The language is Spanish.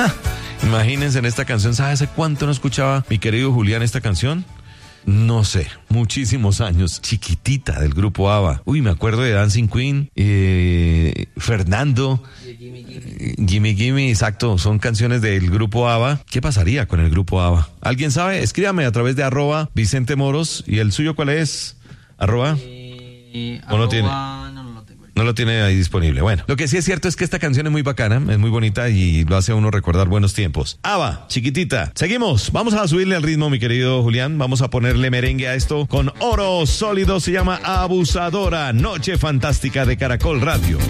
Imagínense en esta canción, ¿sabe hace cuánto no escuchaba mi querido Julián esta canción? No sé, muchísimos años. Chiquitita, del grupo ABBA. Uy, me acuerdo de Dancing Queen, Fernando, Gimme Gimme, exacto, son canciones del grupo ABBA. ¿Qué pasaría con el grupo ABBA? ¿Alguien sabe? Escríbame a través de @Vicente Moros. ¿Y el suyo cuál es? ¿Arroba? ¿O no tiene? No lo tiene ahí disponible. Bueno, lo que sí es cierto es que esta canción es muy bacana, es muy bonita y lo hace a uno recordar buenos tiempos. ABBA, Chiquitita. Seguimos, vamos a subirle al ritmo, mi querido Julián. Vamos a ponerle merengue a esto con Oro Sólido. Se llama Abusadora. Noche fantástica de Caracol Radio.